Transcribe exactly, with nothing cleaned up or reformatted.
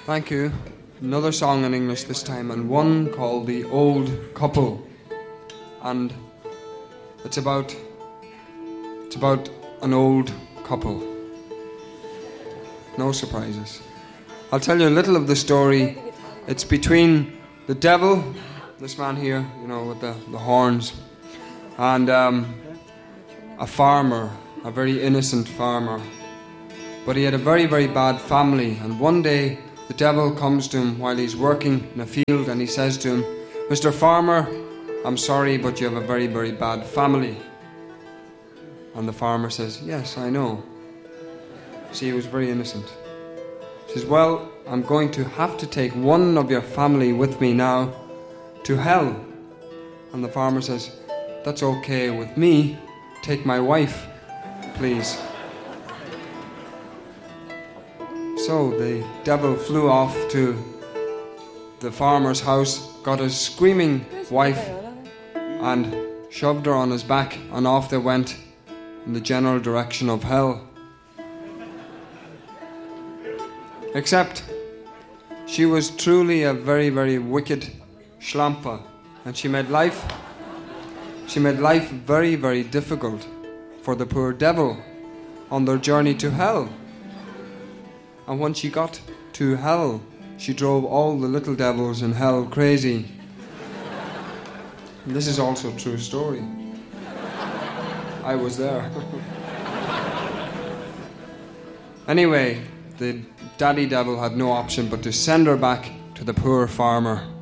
Thank you. Another song in English this time, and one called The Old Couple. And it's about it's about an old couple. No surprises. I'll tell you a little of the story. It's between the devil, this man here, you know, with the, the horns, and um, a farmer, a very innocent farmer. But he had a very, very bad family, and one day the devil comes to him while he's working in a field, and he says to him, "Mister Farmer, I'm sorry, but you have a very, very bad family." And the farmer says, "Yes, I know." See, he was very innocent. He says, "Well, I'm going to have to take one of your family with me now to hell." And the farmer says, "That's okay with me. Take my wife, please." So the devil flew off to the farmer's house, got his screaming wife, and shoved her on his back, and off they went in the general direction of hell. Except she was truly a very, very wicked schlampe, and she made life she made life very, very difficult for the poor devil on their journey to hell. And when she got to hell, she drove all the little devils in hell crazy. And this is also a true story. I was there. Anyway, the daddy devil had no option but to send her back to the poor farmer.